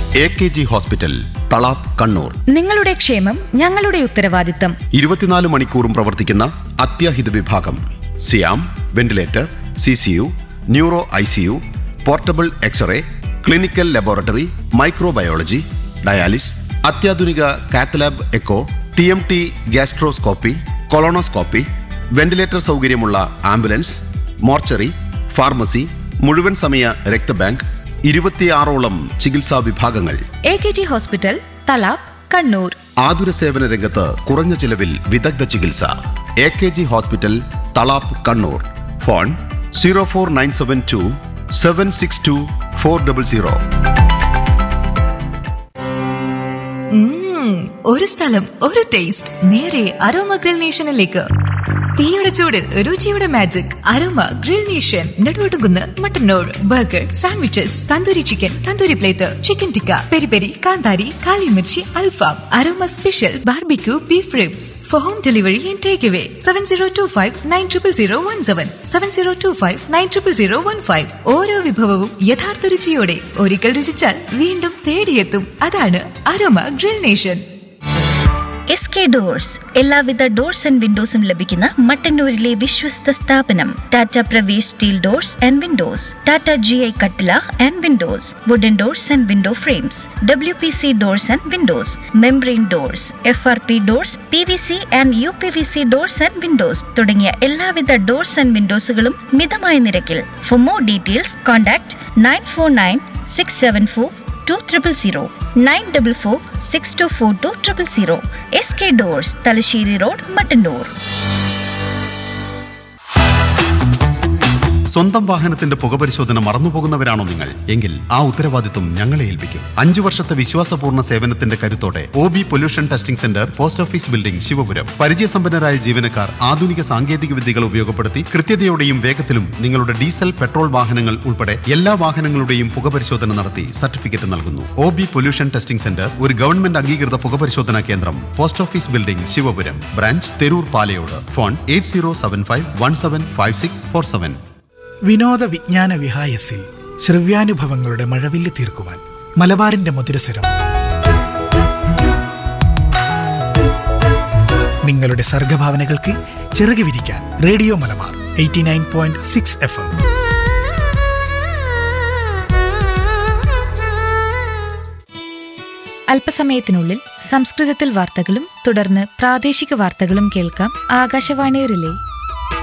AKG hospital, Thalap, Kannur. നിങ്ങളുടെ ക്ഷേമം ഞങ്ങളുടെ ഉത്തരവാദിത്തം. 24 മണിക്കൂറും പ്രവർത്തിക്കുന്ന അത്യാഹിത വിഭാഗം. സിയാം, ventilator, CCU, neuro ICU, portable x-ray, clinical laboratory, microbiology, dialysis, അത്യാധുനിക cath lab echo, TMT gastroscopy, colonoscopy, ventilator സൗകര്യമുള്ള ആംബുലൻസ്, മോർച്ചറി, ഫാർമസി, മുഴുവൻ സമയ രക്തബാങ്ക്, 26ഓളം ചികിത്സാ വിഭാഗങ്ങൾ. AKG hospital, Thalap, Kannur. ആതുര സേവന രംഗത്ത് കുറഞ്ഞ ചിലവിൽ വിദഗ്ധ ചികിത്സ. AKG hospital, Thalap, Kannur. Phone 04972 762 400. ഒരു സ്ഥലം, ഒരു ടേസ്റ്റ്, നേരെ അരോമ ഗ്രിൽ നേഷനിലേക്ക്. തീയുടെ ചൂടിൽ രുചിയുടെ magic aroma grill nation. Neduvattukunnu, Mattannur. Burger, sandwiches, tandoori chicken, tandoori plate, chicken tikka, peri peri, കാന്താരി, കാലിമിർച്ചി, അൽഫാം, aroma special barbecue beef ribs. Four home delivery and take away 7025900017, 7025900015. ഓരോ വിഭവവും യഥാർത്ഥ രുചിയോടെ ഒരിക്കൽ രുചിച്ചാൽ വീണ്ടും തേടിയെത്തും. അതാണ് aroma grill nation. SK doors, എല്ലാവിധ ഡോർസ് ആൻഡ് വിൻഡോസും ലഭിക്കുന്ന മട്ടന്നൂരിലെ വിശ്വസ്ത സ്ഥാപനം. Tata Pravesh steel doors and Windows, Tata GI കട്ടില and Windows, wooden doors and window frames, WPC doors and Windows, membrane doors, FRP doors, PVC and UPVC doors and Windows തുടങ്ങിയ എല്ലാവിധ doors and വിൻഡോസുകളും മിതമായ നിരക്കിൽ. For more details contact 9496742000, 9446242000. SK doors, Thalassery road, Mattannur. സ്വന്തം വാഹനത്തിന്റെ പുകപരിശോധന മറന്നുപോകുന്നവരാണോ നിങ്ങൾ? എങ്കിൽ ആ ഉത്തരവാദിത്വം ഞങ്ങളെ ഏൽപ്പിക്കും. 5 വർഷത്തെ വിശ്വാസപൂർണ്ണ സേവനത്തിന്റെ കരുത്തോടെ OB pollution testing centre, post office building, Sivapuram. പരിചയസമ്പന്നരായ ജീവനക്കാർ ആധുനിക സാങ്കേതിക വിദ്യകൾ ഉപയോഗപ്പെടുത്തി കൃത്യതയോടെയും വേഗത്തിലും നിങ്ങളുടെ ഡീസൽ, പെട്രോൾ വാഹനങ്ങൾ ഉൾപ്പെടെ എല്ലാ വാഹനങ്ങളുടെയും പുകപരിശോധന നടത്തി സർട്ടിഫിക്കറ്റ് നൽകുന്നു. OB പൊല്യൂഷൻ ടെസ്റ്റിംഗ് സെന്റർ ഒരു ഗവൺമെന്റ് അംഗീകൃത പുകപരിശോധനാ കേന്ദ്രം. Post office building, Sivapuram. Branch Theroor Palayode. Phone 8075175647. വിനോദ വിജ്ഞാന വിഹായസിൽ ശ്രവ്യാനുഭവങ്ങളുടെ മഴവില്ല് തീർക്കുവാൻ മലബാറിന്റെ മധുരസ്വരം. നിങ്ങളുടെ സർഗഭാവനകൾക്ക് ചിറക് വിരിക്കാൻ റേഡിയോ മലബാർ 89.6 FM. അല്പസമയത്തിനുള്ളിൽ സംസ്കൃതത്തിൽ വാർത്തകളും തുടർന്ന് പ്രാദേശിക വാർത്തകളും കേൾക്കാം. ആകാശവാണി റിലേ.